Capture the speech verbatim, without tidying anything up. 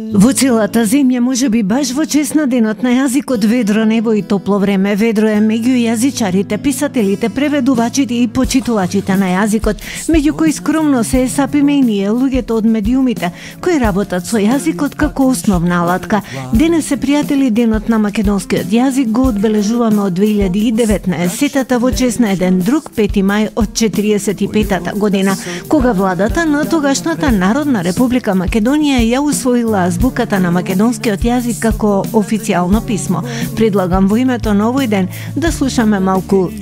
Во целата земја, можеби баш во чест на денот на јазикот, ведро небо и топло време, ведро е меѓу јазичарите, писателите, преведувачите и почитувачите на јазикот, меѓу кои скромно се есапиме и ние, луѓето од медиумите, кои работат со јазикот како основна алатка. Денес е, пријатели, денот на македонскиот јазик, го одбележуваме од две илјади и деветнаесетта во чест на еден друг пети мај од четириесет и петата година, кога владата на тогашната Народна република Македонија ја усвоила азбуката на македонскиот јазик како официјално писмо. Предлагам во името на овој ден да слушаме малку